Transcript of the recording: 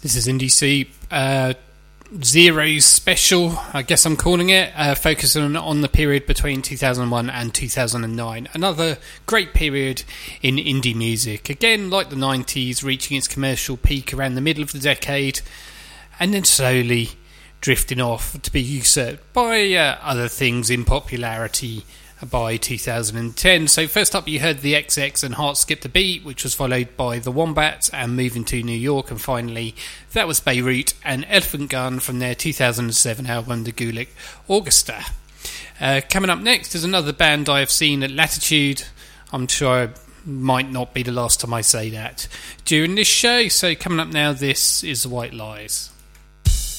This is Indie Soup, Zero's special, I guess I'm calling it, focusing on the period between 2001 and 2009. Another great period in indie music. Again, like the 90s, reaching its commercial peak around the middle of the decade, and then slowly drifting off to be usurped by other things in popularity by 2010. So first up you heard the XX and Heart Skip the Beat, which was followed by the Wombats and Moving to New York, and finally that was Beirut and Elephant Gun from their 2007 album The Gulick Orchestra. Coming up next is another band I have seen at Latitude. I'm sure it might not be the last time I say that during this show. So coming up now, this is White Lies.